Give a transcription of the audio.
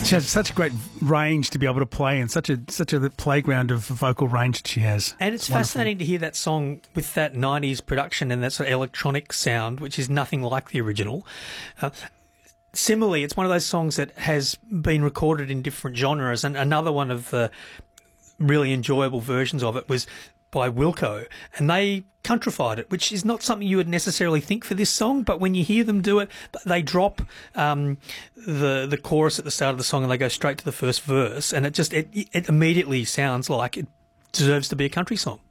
She has such a great range to be able to play, and such a playground of vocal range that she has. And it's fascinating to hear that song with that 90s production and that sort of electronic sound, which is nothing like the original. Similarly, it's one of those songs that has been recorded in different genres, and another one of the really enjoyable versions of it was by Wilco, and they countrified it, which is not something you would necessarily think for this song, but when you hear them do it, they drop the chorus at the start of the song and they go straight to the first verse, and it immediately sounds like it deserves to be a country song.